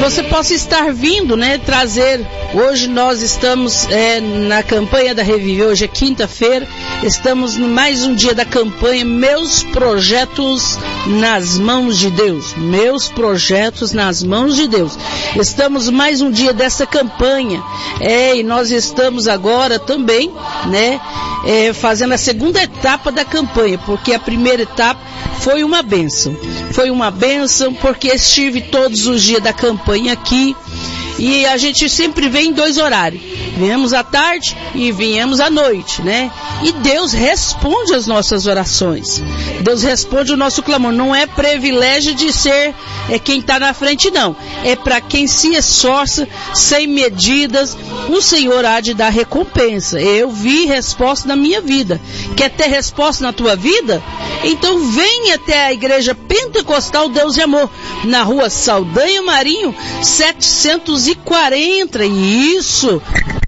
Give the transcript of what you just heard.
você possa estar vindo, né, trazer. Hoje nós estamos na campanha da Reviver, hoje é quinta-feira, estamos em mais um dia da campanha Meus Projetos nas Mãos de Deus. Meus Projetos nas Mãos de Deus. Estamos mais um dia dessa campanha, e nós estamos agora também, né, fazendo a segunda etapa da campanha, porque a primeira etapa foi uma bênção. Foi uma bênção porque estive todos os dias da campanha aqui. E a gente sempre vem em 2 horários. Viemos à tarde e viemos à noite, né? E Deus responde as nossas orações. Deus responde o nosso clamor. Não é privilégio de ser quem está na frente, não. É para quem se esforça, sem medidas. O Senhor há de dar recompensa. Eu vi resposta na minha vida. Quer ter resposta na tua vida? Então venha até a Igreja Pentecostal Deus de Amor, na rua Saldanha Marinho, 740. Isso!